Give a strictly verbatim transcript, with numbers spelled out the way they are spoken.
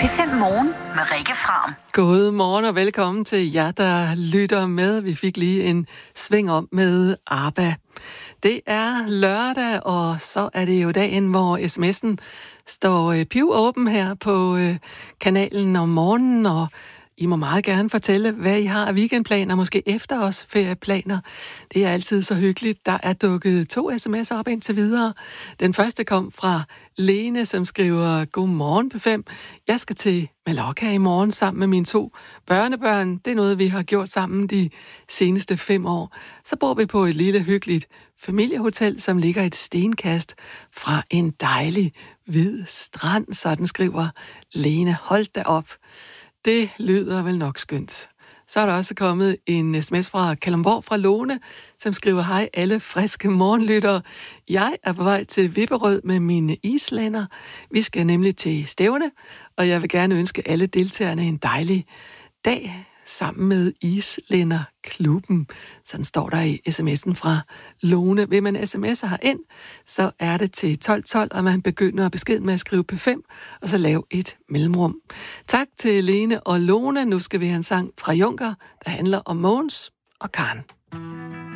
P fem Morgen med Rikke Fram. God morgen og velkommen til jer, der lytter med. Vi fik lige en sving om med ABBA. Det er lørdag, og så er det jo dagen, hvor sms'en står pivåben her på kanalen om morgenen, og I må meget gerne fortælle, hvad I har af weekendplaner, måske efter os ferieplaner. Det er altid så hyggeligt. Der er dukket to sms'er op indtil videre. Den første kom fra Lene, som skriver: Godmorgen P fem. Jeg skal til Mallorca i morgen sammen med mine to børnebørn. Det er noget, vi har gjort sammen de seneste fem år. Så bor vi på et lille hyggeligt familiehotel, som ligger et stenkast fra en dejlig hvid strand. Sådan skriver Lene. Hold da op. Det lyder vel nok skønt. Så er der også kommet en sms fra Kalundborg fra Lone, som skriver: Hej alle friske morgenlyttere. Jeg er på vej til Vipperød med mine islænder. Vi skal nemlig til stævne, og jeg vil gerne ønske alle deltagerne en dejlig dag sammen med Islænderklubben. Sådan står der i sms'en fra Lone. Vil man sms'e herind, så er det til tolv tolv, og man begynder beskeden med at skrive P fem, og så lave et mellemrum. Tak til Lene og Lone. Nu skal vi have en sang fra Junker, der handler om Mogens og Karen.